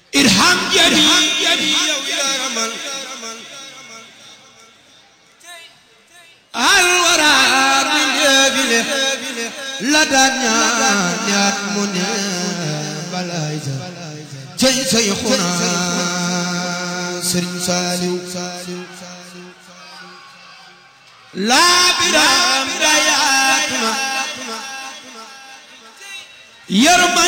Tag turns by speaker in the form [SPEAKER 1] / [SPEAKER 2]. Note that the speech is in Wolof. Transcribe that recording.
[SPEAKER 1] irham jami yow yaa ramal al wara min debile la daan ñaat mu ne balay sa cey Seyxuna Sëriñ Saaliw laa biram dayaatuna yërmande